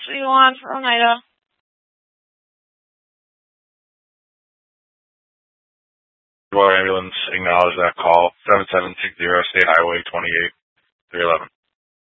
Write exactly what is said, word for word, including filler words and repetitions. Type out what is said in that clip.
three one for Oneida. Royal Ambulance, acknowledge that call. seven seven six zero, State Highway twenty-eight, three eleven.